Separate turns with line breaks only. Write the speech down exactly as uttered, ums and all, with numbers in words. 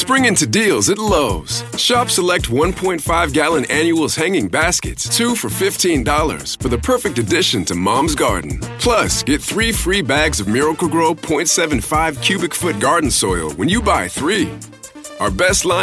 Spring into deals at Lowe's. Shop select one point five gallon annuals hanging baskets, two for fifteen dollars, for the perfect addition to Mom's Garden. Plus, get three free bags of Miracle-Gro point seven five cubic foot garden soil when you buy three. Our best line